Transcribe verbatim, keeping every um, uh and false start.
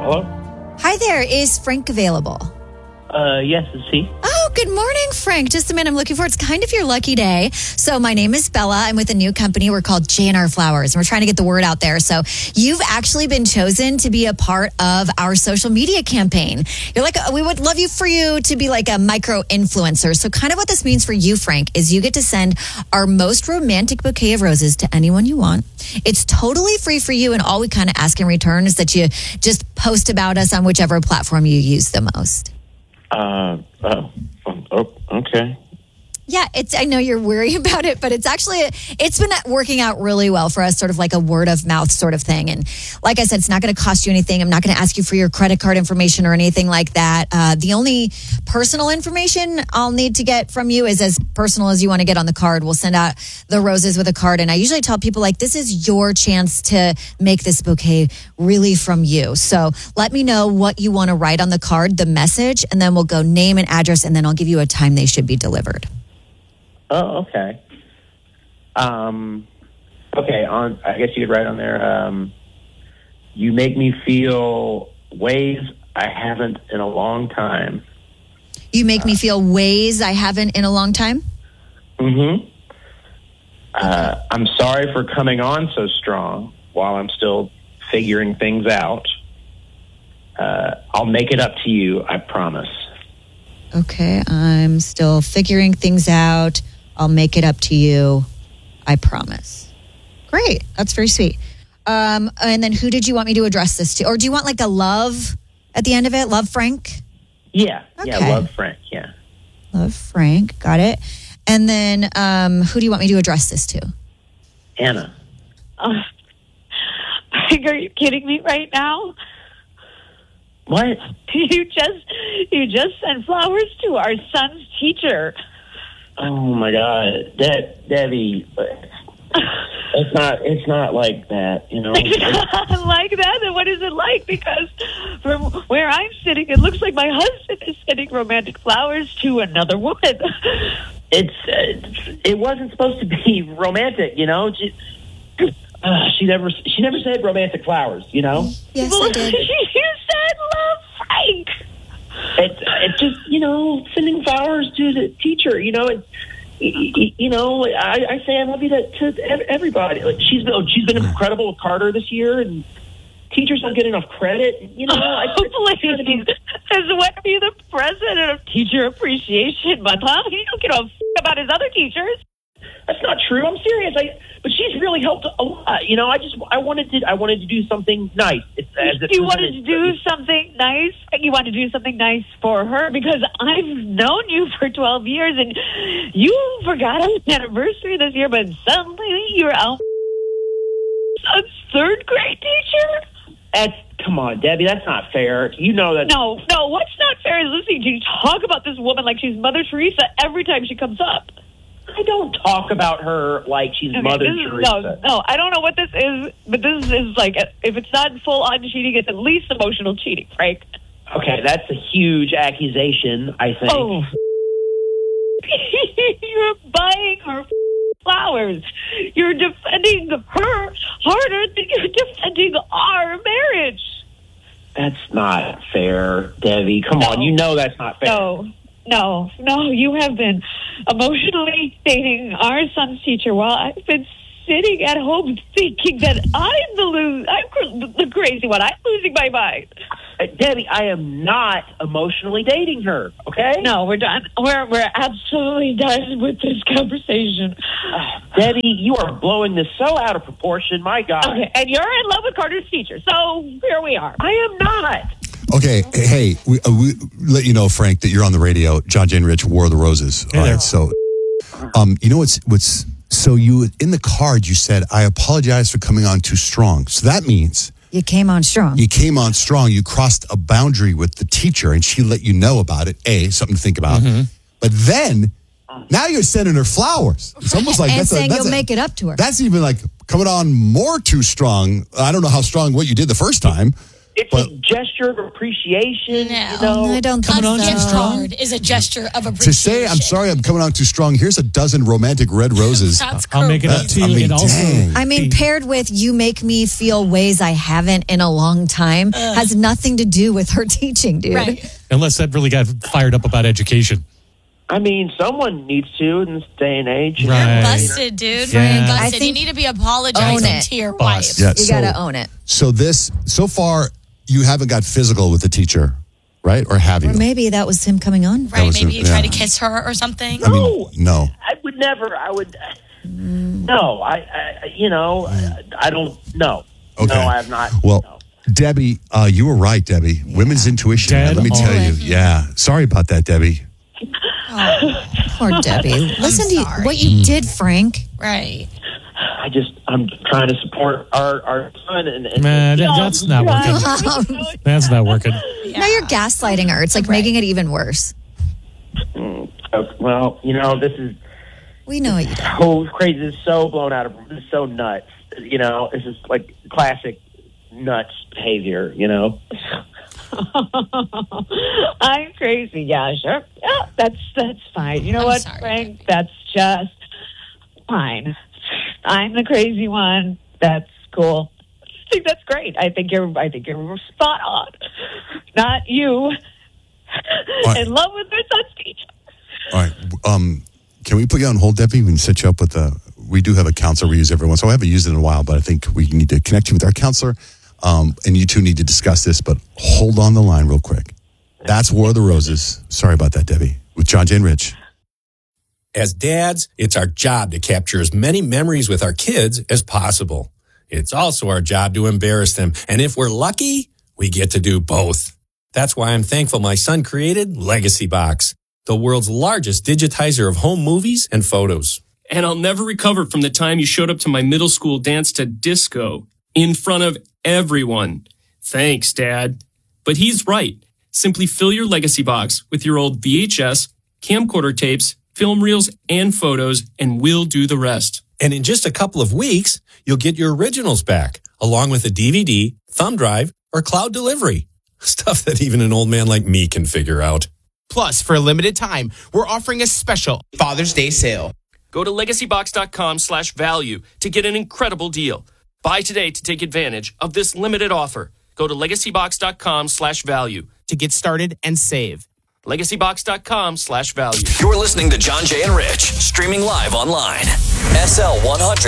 Hello? Hi there. Is Frank available? Uh, yes, is he? Oh, good morning, Frank. Just a minute. I'm looking for It's kind of your lucky day. So my name is Bella. I'm with a new company. We're called J and R Flowers. And we're trying to get the word out there. So you've actually been chosen to be a part of our social media campaign. You're like, we would love you for you to be like a micro influencer. So kind of what this means for you, Frank, is you get to send our most romantic bouquet of roses to anyone you want. It's totally free for you. And all we kind of ask in return is that you just post about us on whichever platform you use the most. Uh, oh, oh, okay. Yeah, it's. I know you're worried about it, but it's actually, it's been working out really well for us, sort of like a word of mouth sort of thing. And like I said, it's not going to cost you anything. I'm not going to ask you for your credit card information or anything like that. Uh, the only personal information I'll need to get from you is as personal as you want to get on the card. We'll send out the roses with a card. And I usually tell people, like, this is your chance to make this bouquet really from you. So let me know what you want to write on the card, the message, and then we'll go name and address, and then I'll give you a time they should be delivered. Oh, okay. Um, okay, on, I guess you could write on there, um, you make me feel ways I haven't in a long time. You make uh, me feel ways I haven't in a long time? Mm-hmm. Uh, I'm sorry for coming on so strong while I'm still figuring things out. Uh, I'll make it up to you, I promise. Okay, I'm still figuring things out. I'll make it up to you, I promise. Great, that's very sweet. Um, and then who did you want me to address this to? Or do you want like a love at the end of it? Love Frank? Yeah, okay. yeah, love Frank, yeah. Love Frank, got it. And then um, who do you want me to address this to? Anna. Uh, are you kidding me right now? What? You just you just sent flowers to our son's teacher. Oh my God, De- Debbie, it's not it's not like that, you know. It's not like that. Then what is it like? Because from where I'm sitting, it looks like my husband is sending romantic flowers to another woman. It's, it's it wasn't supposed to be romantic, you know. She, uh, she never she never said romantic flowers, you know. Yes, well, I did. You said love Frank. It's it's just, you know, sending flowers to the teacher. You know, it's, you know, I, I say I love you to, to everybody. Like she's been she's been incredible with Carter this year, and teachers don't get enough credit. You know, I, oh, please, as what be the president of Teacher Appreciation Month, huh? You don't give a f- about his other teachers. That's not true. I'm serious. I, but she's really helped a lot. You know, I just, I wanted to, I wanted to do something nice. It's, as you wanted to do something nice? You wanted to do something nice for her? Because I've known you for twelve years, and you forgot our anniversary this year, but suddenly you're out son's third grade teacher? That's, come on, Debbie, that's not fair. You know that. No, no, what's not fair is listening to you talk about this woman like she's Mother Teresa every time she comes up. I don't talk about her like she's okay, Mother is, Teresa. No, no, I don't know what this is, but this is like, if it's not full-on cheating, it's at least emotional cheating, right? Okay, that's a huge accusation, I think. Oh. You're buying her flowers. You're defending her harder than you're defending our marriage. That's not fair, Debbie. Come no. on, you know that's not fair. No. No, no, you have been emotionally dating our son's teacher while I've been sitting at home thinking that I'm the lose, I'm the crazy one. I'm losing my mind. Uh, Debbie, I am not emotionally dating her, okay? No, we're done. We're we're absolutely done with this conversation. Uh, Debbie, you are blowing this so out of proportion. My God. Okay, and you're in love with Carter's teacher, so here we are. I am not. Okay, hey, we, uh, we let you know, Frank, that you're on the radio. John, Jane, Rich, War of the Roses. Hey All there. right, so, um, you know what's what's so you in the card you said I apologize for coming on too strong. So that means you came on strong. You came on strong. You crossed a boundary with the teacher, and she let you know about it. A, something to think about. Mm-hmm. But then now you're sending her flowers. It's almost like and that's saying a, that's you'll a, make it up to her. That's even like coming on more too strong. I don't know how strong what you did the first time. it's But- a gesture of appreciation. No. You know, I don't A think on too gift so. strong? card is a gesture of appreciation. To say, I'm sorry, I'm coming on too strong. Here's a dozen romantic red roses. That's I'll make it up crazy. to I you. mean, and also, dang. I mean, paired with you make me feel ways I haven't in a long time has nothing to do with her teaching, dude. Right. unless that really got fired up about education. I mean, someone needs to in this day and age. Right. Busted, dude. Yeah. Busted. I you think- need to be apologizing Own it. to your Boss. wife. Yeah, You so- got to own it. So this, so far, you haven't got physical with the teacher, right? Or have you? Or maybe that was him coming on. Right? was Maybe a- you try yeah. to kiss her or something. I mean, no. I would never. I would. No, I. I you know, I, I don't. No. Okay. No, I have not. Well, no. Debbie, uh, you were right, Debbie. Women's intuition. Dead Let me tell on. you. Yeah. Sorry about that, Debbie. Poor Debbie. Listen to you, sorry. what you did, Frank. Right. I just. I'm trying to support our our son and. and Nah, that- you know, that's not working. That's not working. Now you're gaslighting her. It's like making it even worse. Well, you know, this is We know what you did. so crazy. This is so blown out of. This is so nuts. You know, this is like classic nuts behavior. You know. I'm crazy. Yeah, sure. Yeah, that's that's fine. You know I'm what, sorry, Frank? That's just fine. I'm the crazy one. That's cool. I think that's great. I think you're. I think you're spot on. Not you. Right. In love with their son's teacher. All right. Um, can we put you on hold, Debbie? We can set you up with a. We do have a counselor we use every once. So I haven't used it in a while, but I think we need to connect you with our counselor. Um, and you two need to discuss this, but hold on the line real quick. That's War of the Roses. Sorry about that, Debbie. With John, Jay, and Rich. As dads, it's our job to capture as many memories with our kids as possible. It's also our job to embarrass them. And if we're lucky, we get to do both. That's why I'm thankful my son created Legacy Box, the world's largest digitizer of home movies and photos. And I'll never recover from the time you showed up to my middle school dance to disco in front of everyone. Thanks, Dad. But he's right. Simply fill your Legacy Box with your old V H S, camcorder tapes, film reels, and photos, and we'll do the rest. And in just a couple of weeks, you'll get your originals back, along with a D V D, thumb drive, or cloud delivery. Stuff that even an old man like me can figure out. Plus, for a limited time, we're offering a special Father's Day sale. Go to legacybox.com slash value to get an incredible deal. Buy today to take advantage of this limited offer. Go to legacybox.com slash value. To get started and save. legacybox.com slash value. You're listening to John, Jay, and Rich, streaming live online. S L one hundred.